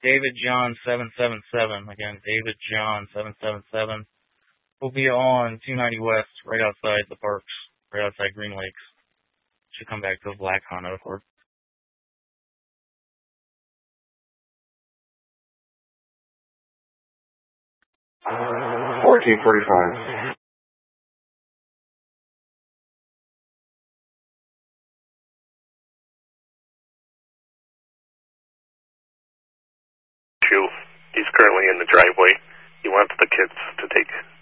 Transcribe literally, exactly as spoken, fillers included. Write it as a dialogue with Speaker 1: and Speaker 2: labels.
Speaker 1: David John seven seven seven. Again, David John seven seven seven. We'll be on two ninety West, right outside the parks, right outside Green Lakes. Should come back to a black Honda Accord.
Speaker 2: fourteen forty-five.
Speaker 3: He's currently in the driveway. He wants the kids to take